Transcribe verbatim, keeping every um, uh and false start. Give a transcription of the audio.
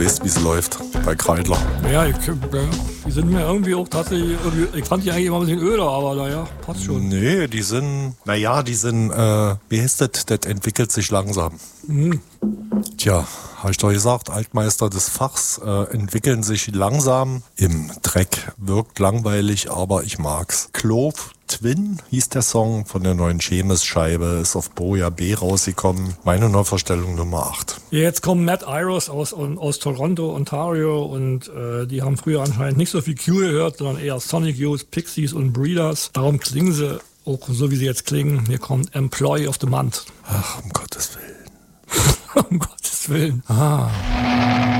weißt, wie es läuft bei Kreidler. Ja, ich, ja, die sind mir irgendwie auch tatsächlich, irgendwie, ich fand die eigentlich immer ein bisschen öder, aber naja, passt schon. Nee, die sind, naja, die sind, äh, wie heißt das, das entwickelt sich langsam. Mhm. Tja, habe ich doch gesagt, Altmeister des Fachs äh, entwickeln sich langsam im Dreck, wirkt langweilig, aber ich mag's. Clove Twin hieß der Song von der neuen Chemis-Scheibe, ist auf Boja B rausgekommen. Meine Neuvorstellung Nummer acht. Ja, jetzt kommen Matt Iros aus, aus Toronto, Ontario und äh, die haben früher anscheinend nicht so viel Q gehört, sondern eher Sonic Youth, Pixies und Breeders. Darum klingen sie auch so, wie sie jetzt klingen. Hier kommt Employee of the Month. Ach, um Gottes Willen. Um Gottes Willen. Ah.